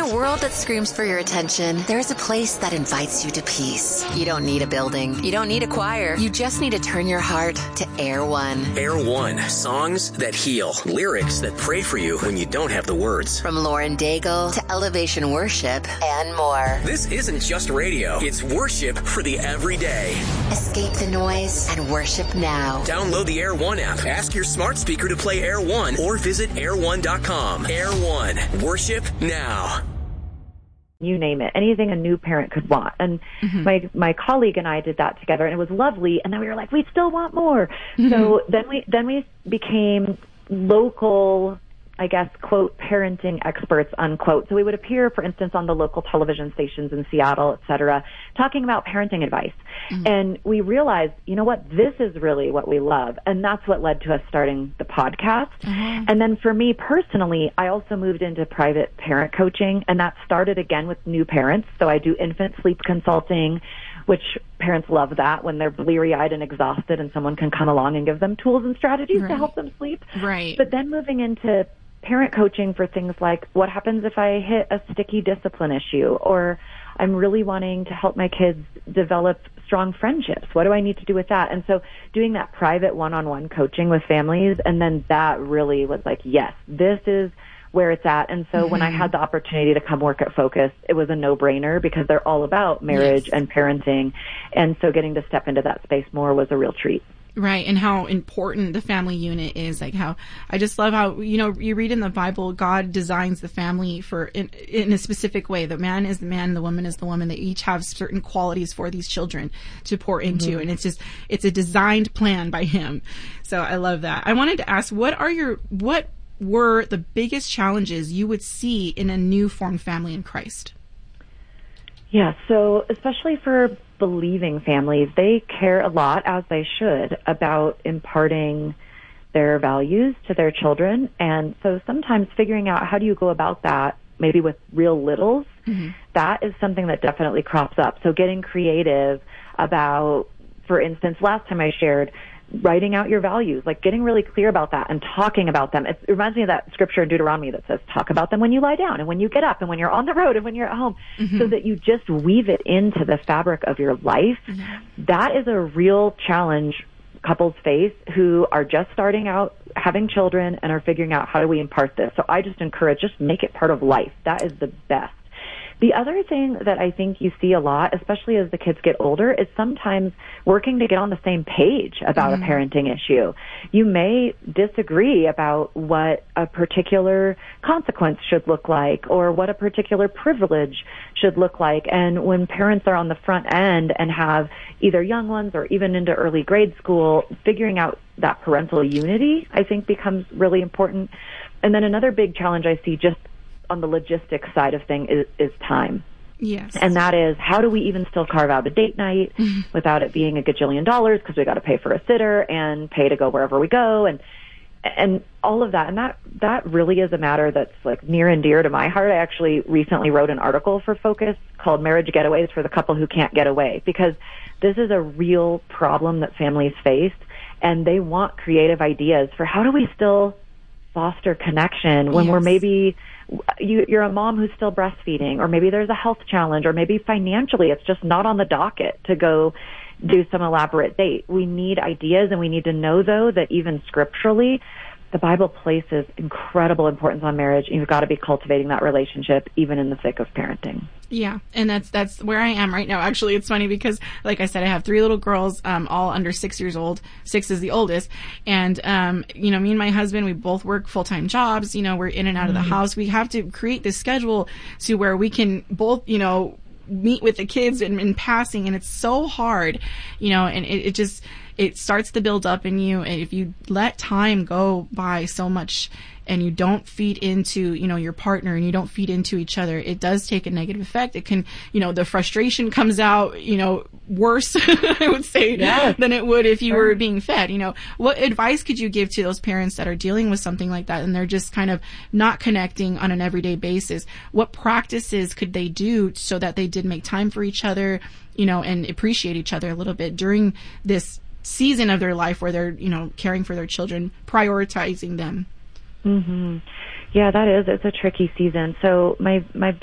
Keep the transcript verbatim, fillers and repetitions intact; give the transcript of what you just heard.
a world that screams for your attention, there's a place that invites you to peace. You don't need a building. You don't need a choir. You just need to turn your heart to Air One. Air One. Songs that heal. Lyrics that pray for you when you don't have the words. From Lauren Daigle to Elevation Worship and more. This isn't just radio. It's worship for the everyday. Escape the noise and worship now. Download the Air One app. Ask your smart speaker to play Air One or visit air one dot com. Air One. Worship now. You name it, anything a new parent could want. And Mm-hmm. my my colleague and I did that together, and it was lovely. And then we were like, we still want more. Mm-hmm. So then we then we became local, I guess, quote, parenting experts, unquote. So we would appear, for instance, on the local television stations in Seattle, et cetera, talking about parenting advice. Mm-hmm. And we realized, you know what, this is really what we love. And that's what led to us starting the podcast. Mm-hmm. And then for me personally, I also moved into private parent coaching, and that started again with new parents. So I do infant sleep consulting, which parents love that when they're bleary-eyed and exhausted and someone can come along and give them tools and strategies right. to help them sleep. Right. But then moving into parent coaching for things like, what happens if I hit a sticky discipline issue, or I'm really wanting to help my kids develop strong friendships. What do I need to do with that? And so doing that private one-on-one coaching with families, and then that really was like, yes, this is where it's at. And so mm-hmm. when I had the opportunity to come work at Focus, it was a no-brainer because they're all about marriage yes. and parenting. And so getting to step into that space more was a real treat. Right, and how important the family unit is. Like how, I just love how, you know, you read in the Bible, God designs the family for, in, in a specific way. The man is the man, the woman is the woman. They each have certain qualities for these children to pour into. Mm-hmm. And it's just, it's a designed plan by him. So I love that. I wanted to ask, what are your, what were the biggest challenges you would see in a new formed family in Christ? Yeah, so especially for believing families, they care a lot, as they should, about imparting their values to their children. And so sometimes figuring out how do you go about that, maybe with real littles, mm-hmm. that is something that definitely crops up. So getting creative about, for instance, last time I shared, writing out your values, like getting really clear about that and talking about them. It reminds me of that scripture in Deuteronomy that says, talk about them when you lie down and when you get up and when you're on the road and when you're at home, mm-hmm. so that you just weave it into the fabric of your life. Mm-hmm. That is a real challenge couples face who are just starting out having children and are figuring out how do we impart this. So I just encourage, just make it part of life. That is the best. The other thing that I think you see a lot, especially as the kids get older, is sometimes working to get on the same page about mm-hmm. a parenting issue. You may disagree about what a particular consequence should look like or what a particular privilege should look like. And when parents are on the front end and have either young ones or even into early grade school, figuring out that parental unity, I think, becomes really important. And then another big challenge I see just on the logistics side of thing is, is time. Yes. And that is, how do we even still carve out a date night mm-hmm. without it being a gajillion dollars because we got to pay for a sitter and pay to go wherever we go and and all of that. And that, that really is a matter that's like near and dear to my heart. I actually recently wrote an article for Focus called Marriage Getaways for the Couple Who Can't Get Away, because this is a real problem that families face, and they want creative ideas for how do we still foster connection when yes. we're maybe you, you're a mom who's still breastfeeding, or maybe there's a health challenge, or maybe financially it's just not on the docket to go do some elaborate date. We need ideas, and we need to know, though, that even scripturally, the Bible places incredible importance on marriage, and you've got to be cultivating that relationship even in the thick of parenting. Yeah, and that's that's where I am right now. Actually, it's funny because, like I said, I have three little girls, um, all under six years old. Six is the oldest. And, um, you know, me and my husband, we both work full-time jobs. You know, we're in and out of the mm-hmm. house. We have to create this schedule to where we can both, you know, meet with the kids in, in passing, and it's so hard, you know, and it, it just, it starts to build up in you. And if you let time go by so much and you don't feed into, you know, your partner and you don't feed into each other, it does take a negative effect. It can, you know, the frustration comes out, you know, worse, I would say, yes. than it would if you sure. were being fed. You know, what advice could you give to those parents that are dealing with something like that and they're just kind of not connecting on an everyday basis? What practices could they do so that they did make time for each other, you know, and appreciate each other a little bit during this season of their life where they're, you know, caring for their children, prioritizing them? Mm-hmm. Yeah, that is. It's a tricky season. So my my